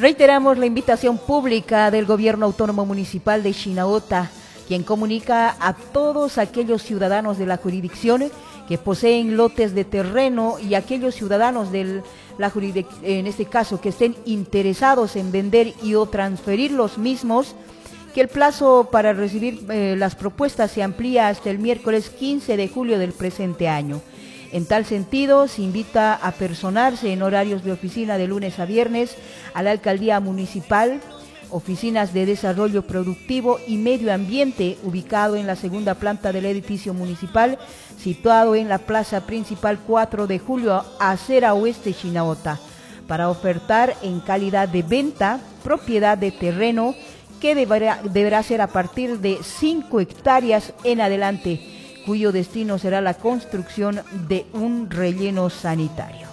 Reiteramos la invitación pública del Gobierno Autónomo Municipal de Chinauta, quien comunica a todos aquellos ciudadanos de la jurisdicción que poseen lotes de terreno y aquellos ciudadanos de la jurisdicción, en este caso, que estén interesados en vender y o transferir los mismos, que el plazo para recibir las propuestas se amplía hasta el miércoles 15 de julio del presente año. En tal sentido, se invita a personarse en horarios de oficina de lunes a viernes a la Alcaldía Municipal, Oficinas de Desarrollo Productivo y Medio Ambiente, ubicado en la segunda planta del edificio municipal, situado en la Plaza Principal 4 de Julio, acera oeste Chinauta, para ofertar en calidad de venta, propiedad de terreno, que deberá ser a partir de 5 hectáreas en adelante, cuyo destino será la construcción de un relleno sanitario.